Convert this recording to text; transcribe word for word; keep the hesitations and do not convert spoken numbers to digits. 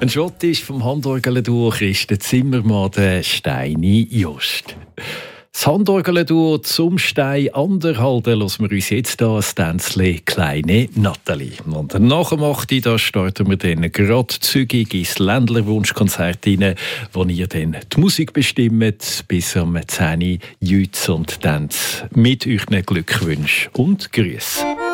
Ein Schott ist vom Handorgelduo Christen Zimmermann, der Steini Just. Das Handorgelduo zum Stein anderhalten lassen wir uns jetzt hier ein Tänzchen «Kleine Nathalie». Und nach dem acht da starten wir dann gerade zügig ins Ländlerwunschkonzert rein, wo ihr dann die Musik bestimmt bis um zehn Uhr Jütz und Tanz mit euch Glückwünschen und Grüßen.